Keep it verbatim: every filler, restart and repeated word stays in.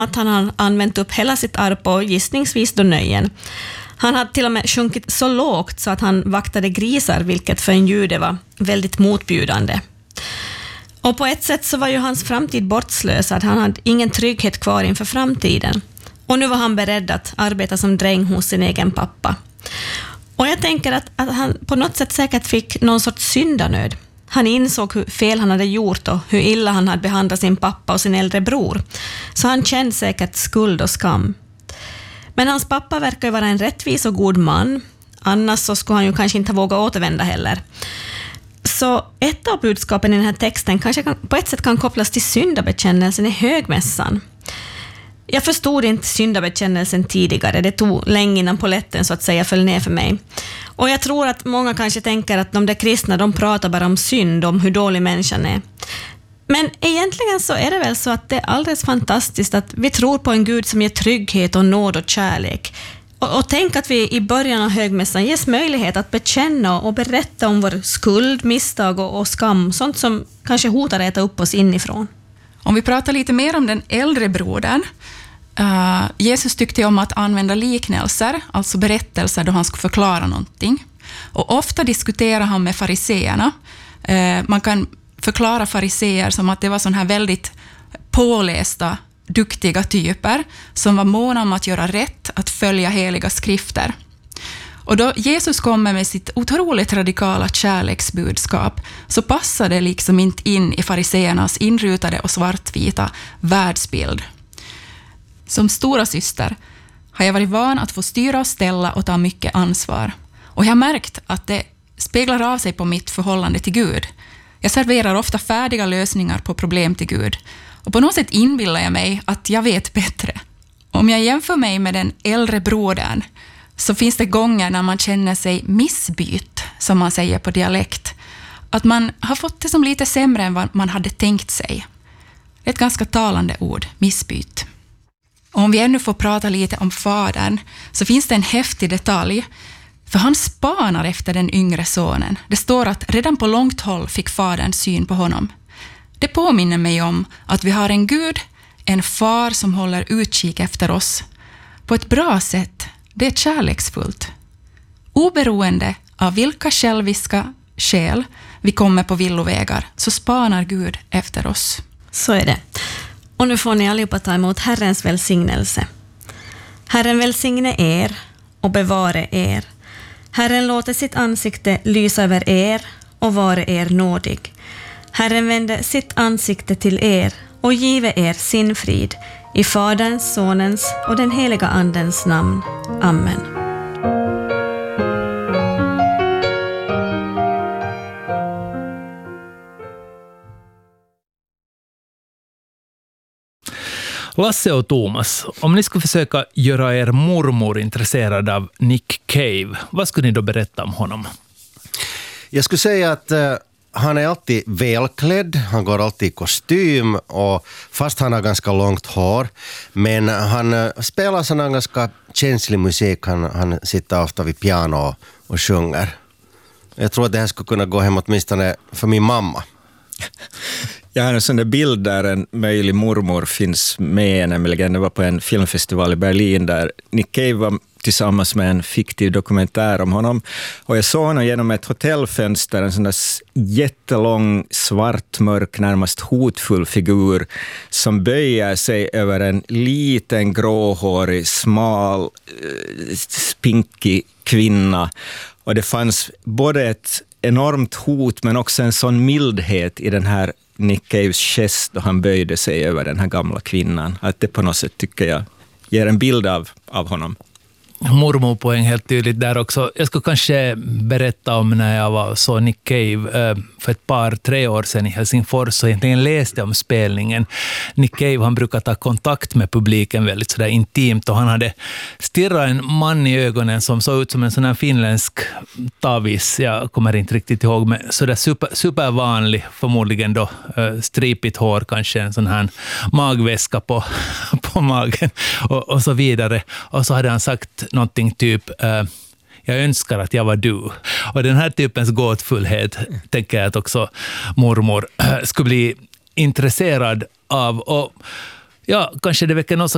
att han har använt upp hela sitt arv på gissningsvis då nöjen. Han hade till och med sjunkit så lågt så att han vaktade grisar, vilket för en jude var väldigt motbjudande. Och på ett sätt så var ju hans framtid bortslösad. Han hade ingen trygghet kvar inför framtiden. Och nu var han beredd att arbeta som dräng hos sin egen pappa. Och jag tänker att, att han på något sätt säkert fick någon sorts syndanöd. Han insåg hur fel han hade gjort och hur illa han hade behandlat sin pappa och sin äldre bror. Så han kände säkert skuld och skam. Men hans pappa verkar ju vara en rättvis och god man. Annars så skulle han ju kanske inte våga återvända heller. Så ett av budskapen i den här texten kanske kan, på ett sätt kan kopplas till syndabekännelsen i högmässan. Jag förstod inte syndabekännelsen tidigare. Det tog länge innan poletten så att säga föll ner för mig. Och jag tror att många kanske tänker att de där kristna, de pratar bara om synd, om hur dålig människan är. Men egentligen så är det väl så att det är alldeles fantastiskt att vi tror på en Gud som ger trygghet och nåd och kärlek. Och, och tänk att vi i början av högmässan ges möjlighet att bekänna och berätta om vår skuld, misstag och, och skam. Sånt som kanske hotar att äta upp oss inifrån. Om vi pratar lite mer om den äldre brodern. Uh, Jesus tyckte om att använda liknelser, alltså berättelser då han skulle förklara någonting. Och ofta diskuterar han med fariseerna. Uh, man kan förklara fariseer som att det var sån här väldigt pålästa, duktiga typer som var måna om att göra rätt, att följa heliga skrifter. Och då Jesus kommer med sitt otroligt radikala kärleksbudskap så passar det liksom inte in i fariseernas inrutade och svartvita världsbild. Som stora syster har jag varit van att få styra och ställa och ta mycket ansvar. Och jag har märkt att det speglar av sig på mitt förhållande till Gud. Jag serverar ofta färdiga lösningar på problem till Gud. Och på något sätt inbillar jag mig att jag vet bättre. Om jag jämför mig med den äldre brodern så finns det gånger när man känner sig missbytt, som man säger på dialekt. Att man har fått det som lite sämre än vad man hade tänkt sig. Det är ett ganska talande ord, missbytt. Och om vi ännu får prata lite om fadern så finns det en häftig detalj. För han spanar efter den yngre sonen. Det står att redan på långt håll fick fadern syn på honom. Det påminner mig om att vi har en Gud, en far som håller utkik efter oss. På ett bra sätt, det är kärleksfullt. Oberoende av vilka själviska skäl vi kommer på villovägar så spanar Gud efter oss. Så är det. Och nu får ni allihopa ta emot Herrens välsignelse. Herren välsigne er och bevare er. Herren låter sitt ansikte lysa över er och vare er nådig. Herren vände sitt ansikte till er och give er sin frid. I Faderns, Sonens och den heliga Andens namn. Amen. Lasse och Thomas, om ni skulle försöka göra er mormor intresserad av Nick Cave, vad skulle ni då berätta om honom? Jag skulle säga att uh, han är alltid välklädd, han går alltid i kostym och fast han har ganska långt hår, men han uh, spelar sån ganska känslig musik, han, han sitter ofta vid piano och, och sjunger. Jag tror att det här skulle kunna gå hem åtminstone för min mamma. Jag har en sån där bild där en möjlig mormor finns med, nämligen det var på en filmfestival i Berlin där Nick Cave var tillsammans med en fiktiv dokumentär om honom. Och jag såg honom genom ett hotellfönster, en sån där jättelång, svart, mörk, närmast hotfull figur som böjer sig över en liten, gråhårig, smal, spinkig kvinna. Och det fanns både ett enormt hot men också en sån mildhet i den här Nick Caves gest då han böjde sig över den här gamla kvinnan. Att det på något sätt tycker jag ger en bild av, av honom. Mormorpoäng helt tydligt där också. Jag skulle kanske berätta om när jag var så Nick Cave för ett par, tre år sedan i Helsingfors och egentligen läste om spelningen. Nick Cave, han brukar ta kontakt med publiken väldigt sådär intimt och han hade stirrat en man i ögonen som såg ut som en sån här finländsk tavis, jag kommer inte riktigt ihåg, men sådär super, supervanlig, förmodligen då stripigt hår, kanske en sån här magväska på, på magen och, och så vidare. Och så hade han sagt någonting typ uh, jag önskar att jag var du. Och den här typens gåtfullhet tänker jag att också mormor uh, skulle bli intresserad av. Och ja, kanske det väcker någon